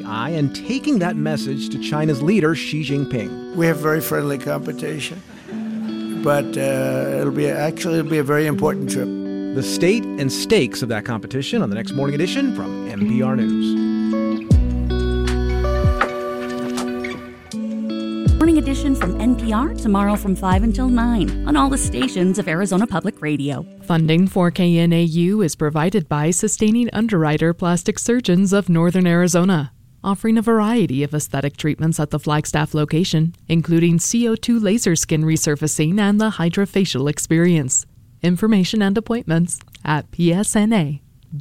AI and taking that message to China's leader, Xi Jinping. We have very friendly competition, but it'll be a very important trip. The state and stakes of that competition on the next Morning Edition from NPR News. Morning Edition from NPR, tomorrow from 5 until 9 on all the stations of Arizona Public Radio. Funding for KNAU is provided by Sustaining Underwriter Plastic Surgeons of Northern Arizona, offering a variety of aesthetic treatments at the Flagstaff location, including CO2 laser skin resurfacing and the Hydrofacial experience. Information and appointments at psna.net.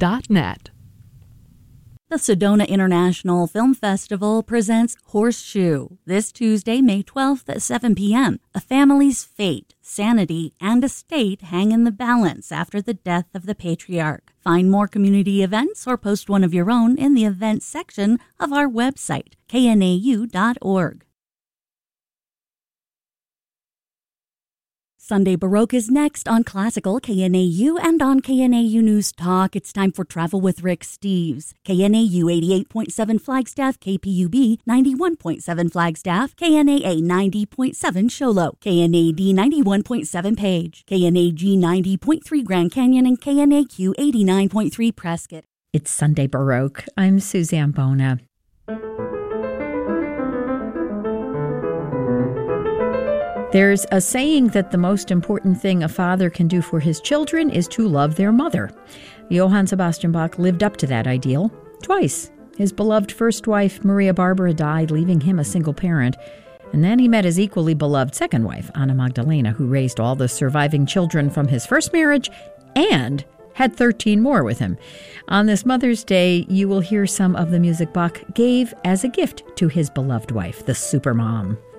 The Sedona International Film Festival presents Horseshoe this Tuesday, May 12th at 7 p.m. A family's fate, sanity, and estate hang in the balance after the death of the patriarch. Find more community events or post one of your own in the events section of our website, knau.org. Sunday Baroque is next on Classical KNAU and on KNAU News Talk. It's time for Travel with Rick Steves. KNAU 88.7 Flagstaff, KPUB 91.7 Flagstaff, KNAA 90.7 Show Low, KNAD 91.7 Page, KNAG 90.3 Grand Canyon, and KNAQ 89.3 Prescott. It's Sunday Baroque. I'm Suzanne Bona. There's a saying that the most important thing a father can do for his children is to love their mother. Johann Sebastian Bach lived up to that ideal twice. His beloved first wife, Maria Barbara, died, leaving him a single parent. And then he met his equally beloved second wife, Anna Magdalena, who raised all the surviving children from his first marriage and had 13 more with him. On this Mother's Day, you will hear some of the music Bach gave as a gift to his beloved wife, the supermom.